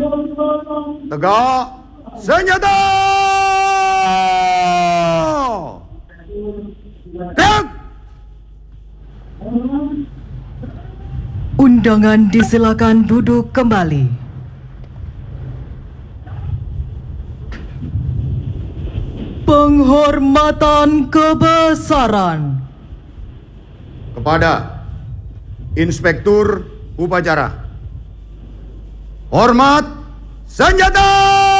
Tegak senjata. Tek. Undangan disilakan duduk kembali. Penghormatan kebesaran Kepada Inspektur Upacara. Hormat senjata.